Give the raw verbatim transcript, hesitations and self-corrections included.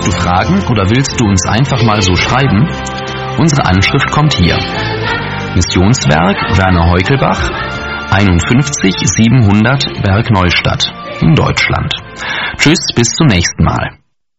Hast du Fragen oder willst du uns einfach mal so schreiben? Unsere Anschrift kommt hier. Missionswerk Werner Heukelbach, einundfünfzig siebenhundert Bergneustadt in Deutschland. Tschüss, bis zum nächsten Mal.